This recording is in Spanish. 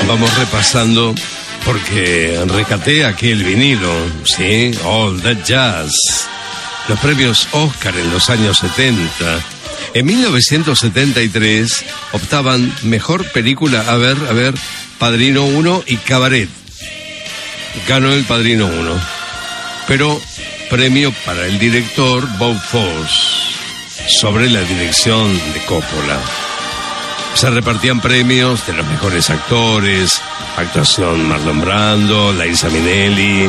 Vamos repasando porque rescaté aquí el vinilo, ¿sí? All That Jazz. Los premios Oscar en los años 70. En 1973 optaban mejor película, a ver, Padrino 1 y Cabaret. Ganó El Padrino 1. Pero premio para el director Bob Fosse sobre la dirección de Coppola. Se repartían premios de los mejores actores, actuación Marlon Brando, Liza Minnelli,